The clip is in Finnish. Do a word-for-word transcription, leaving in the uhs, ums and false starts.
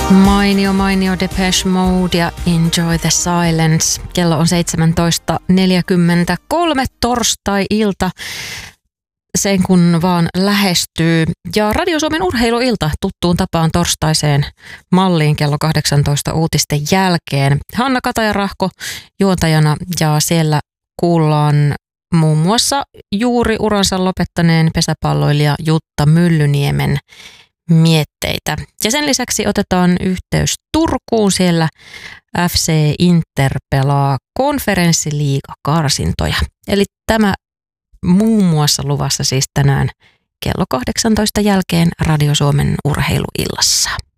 Mainio, mainio Depeche Mode ja Enjoy the Silence. Kello on seitsemäntoista neljäkymmentäkolme torstai-ilta. Sen kun vaan lähestyy. Ja Radio Suomen urheiluilta tuttuun tapaan torstaiseen malliin kello kahdeksantoista uutisten jälkeen. Hanna Kataja-Rahko juontajana ja siellä kuullaan muun muassa juuri uransa lopettaneen pesäpalloilija Jutta Myllyniemen mietteitä. Ja sen lisäksi otetaan yhteys Turkuun. Siellä F C Inter pelaa konferenssiliigakarsintoja. Eli tämä muun muassa luvassa siis tänään kello kahdeksantoista jälkeen Radio Suomen urheiluillassa.